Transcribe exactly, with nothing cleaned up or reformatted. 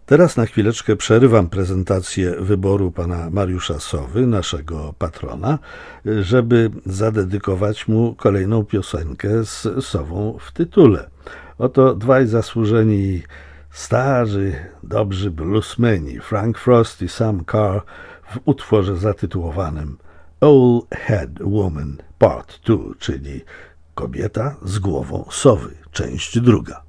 Teraz na chwileczkę przerywam prezentację wyboru pana Mariusza Sowy, naszego patrona, żeby zadedykować mu kolejną piosenkę z Sową w tytule. Oto dwaj zasłużeni starzy, dobrzy bluesmeni, Frank Frost i Sam Carr, w utworze zatytułowanym Old Head Woman Part dwa, czyli Kobieta z głową sowy, część druga.